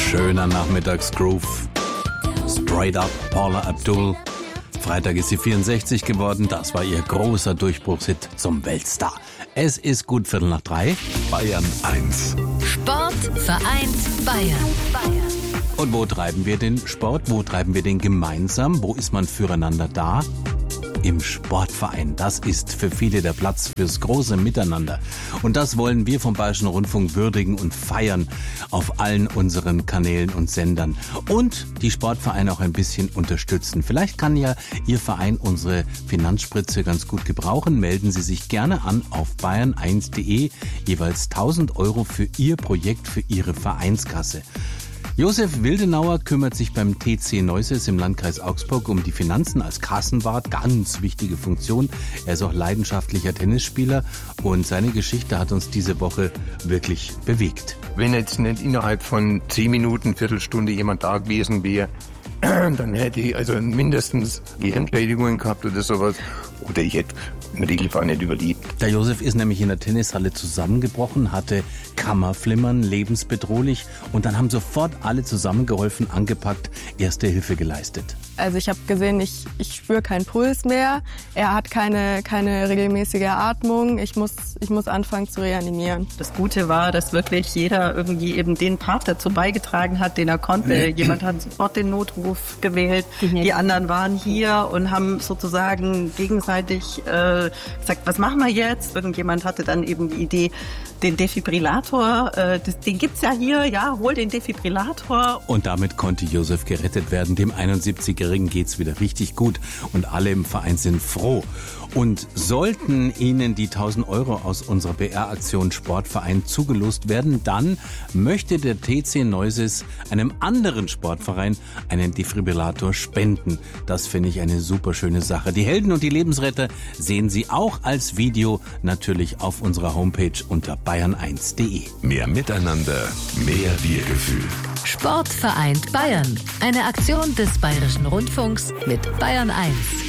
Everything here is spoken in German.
Schöner Nachmittagsgroove. Straight Up, Paula Abdul. Freitag ist sie 64 geworden. Das war ihr großer Durchbruchshit zum Weltstar. Es ist gut 2:45. Bayern 1. Sport vereint Bayern. Und wo treiben wir den Sport? Wo treiben wir den gemeinsam? Wo ist man füreinander da? Im Sportverein. Das ist für viele der Platz fürs große Miteinander. Und das wollen wir vom Bayerischen Rundfunk würdigen und feiern auf allen unseren Kanälen und Sendern. Und die Sportvereine auch ein bisschen unterstützen. Vielleicht kann ja Ihr Verein unsere Finanzspritze ganz gut gebrauchen. Melden Sie sich gerne an auf bayern1.de. Jeweils 1.000 € für Ihr Projekt, für Ihre Vereinskasse. Josef Wildenauer kümmert sich beim TC Neuses im Landkreis Augsburg um die Finanzen als Kassenwart. Ganz wichtige Funktion. Er ist auch leidenschaftlicher Tennisspieler und seine Geschichte hat uns diese Woche wirklich bewegt. Wenn jetzt nicht innerhalb von 10 Minuten, Viertelstunde jemand da gewesen wäre, dann hätte ich also mindestens Gehirnschädigungen gehabt oder sowas. Oder ich hätte im Regelfall nicht überlebt. Der Josef ist nämlich in der Tennishalle zusammengebrochen, hatte Kammerflimmern, lebensbedrohlich. Und dann haben sofort alle zusammengeholfen, angepackt, Erste Hilfe geleistet. Also ich habe gesehen, ich spüre keinen Puls mehr. Er hat keine regelmäßige Atmung. Ich muss anfangen zu reanimieren. Das Gute war, dass wirklich jeder irgendwie eben den Part dazu beigetragen hat, den er konnte. Jemand hat sofort den Notruf gewählt. Die anderen waren hier und haben sozusagen gegenseitig gesagt, was machen wir jetzt? Irgendjemand hatte dann eben die Idee, den Defibrillator, den gibt's ja hier, ja, hol den Defibrillator. Und damit konnte Josef gerettet werden. Dem 71-Jährigen geht's wieder richtig gut und alle im Verein sind froh. Und sollten Ihnen die 1.000 € aus unserer BR-Aktion Sportverein zugelost werden, dann möchte der TC Neuses einem anderen Sportverein einen Defibrillator spenden. Das finde ich eine super schöne Sache. Die Helden und die Lebensretter sehen Sie auch als Video natürlich auf unserer Homepage unter bayern1.de. Mehr Miteinander, mehr Wir-Gefühl. Sport vereint Bayern. Eine Aktion des Bayerischen Rundfunks mit Bayern 1.